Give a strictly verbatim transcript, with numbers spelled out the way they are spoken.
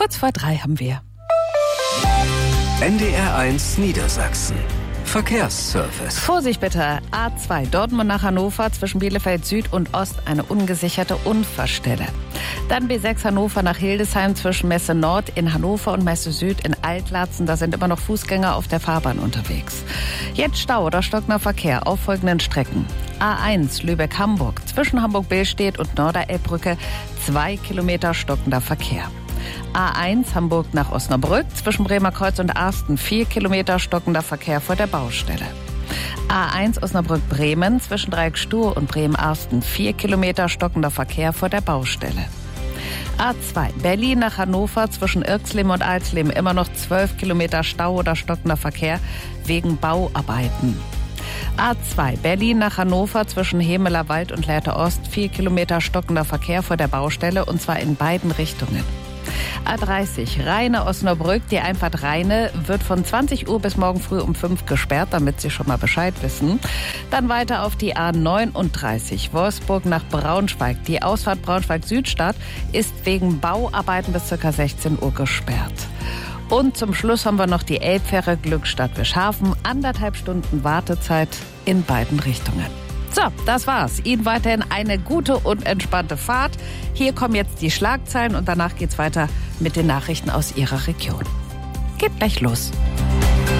Kurz vor drei haben wir. N D R eins Niedersachsen. Verkehrsservice. Vorsicht bitte, A zwei Dortmund nach Hannover zwischen Bielefeld Süd und Ost eine ungesicherte Unfallstelle. Dann B sechs Hannover nach Hildesheim zwischen Messe Nord in Hannover und Messe Süd in Altlatzen. Da sind immer noch Fußgänger auf der Fahrbahn unterwegs. Jetzt Stau oder stockender Verkehr auf folgenden Strecken. A eins Lübeck-Hamburg zwischen Hamburg-Billstedt und Norderelbbrücke zwei Kilometer stockender Verkehr. A eins Hamburg nach Osnabrück zwischen Bremerkreuz und Arsten vier Kilometer stockender Verkehr vor der Baustelle. A eins Osnabrück-Bremen zwischen Dreieck-Stur und Bremen-Arsten vier Kilometer stockender Verkehr vor der Baustelle. A zwei Berlin nach Hannover zwischen Irxleben und Alsleben immer noch zwölf Kilometer Stau oder stockender Verkehr wegen Bauarbeiten. A zwei Berlin nach Hannover zwischen Hemeler Wald und Lehrte Ost vier Kilometer stockender Verkehr vor der Baustelle und zwar in beiden Richtungen. A dreißig Rheine-Osnabrück, die Einfahrt Rheine wird von zwanzig Uhr bis morgen früh um fünf gesperrt, damit Sie schon mal Bescheid wissen. Dann weiter auf die A neununddreißig Wolfsburg nach Braunschweig. Die Ausfahrt Braunschweig-Südstadt ist wegen Bauarbeiten bis ca. sechzehn Uhr gesperrt. Und zum Schluss haben wir noch die Elbfähre Glückstadt-Wischhafen. Anderthalb Stunden Wartezeit in beiden Richtungen. So, das war's. Ihnen weiterhin eine gute und entspannte Fahrt. Hier kommen jetzt die Schlagzeilen und danach geht's weiter mit den Nachrichten aus Ihrer Region. Geht gleich los.